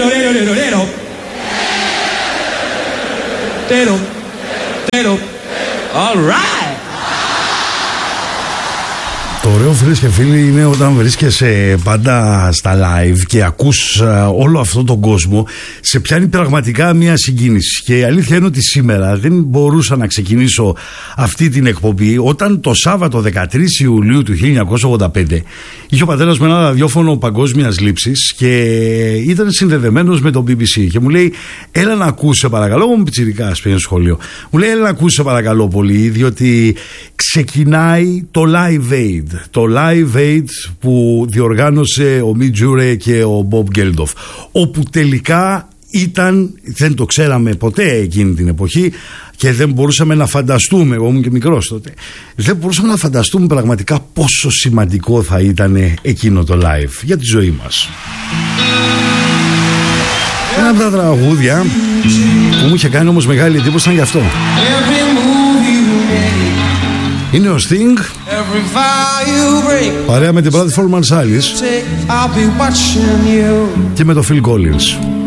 All right. Το ωραίο, φίλες και φίλοι, είναι όταν βρίσκεσαι πάντα στα live και ακούς όλο αυτόν τον κόσμο, σε πιάνει πραγματικά μια συγκίνηση. Και η αλήθεια είναι ότι σήμερα δεν μπορούσα να ξεκινήσω αυτή την εκπομπή όταν το Σάββατο 13 Ιουλίου του 1985 είχε ο πατέρας με ένα ραδιόφωνο παγκόσμιας λήψης και ήταν συνδεδεμένος με το BBC και μου λέει, έλα να ακούσε παρακαλώ, μου πιτσιρικάς πήγαινε στο σχολείο, μου λέει, έλα να ακούσε παρακαλώ πολύ, διότι ξεκινάει το Live Aid. Το Live Aid που διοργάνωσε ο Μιτ Τζούρε και ο Μπομπ Γκέλντοφ, όπου τελικά ήταν, δεν το ξέραμε ποτέ εκείνη την εποχή και δεν μπορούσαμε να φανταστούμε, εγώ ήμουν και μικρός τότε, δεν μπορούσαμε να φανταστούμε πραγματικά πόσο σημαντικό θα ήταν εκείνο το live για τη ζωή μας. Ένα από τα τραγούδια που μου είχε κάνει όμως μεγάλη εντύπωση ήταν γι' αυτό. Είναι ο Sting παρέα με την Bradford Marsalis και με το Phil Collins.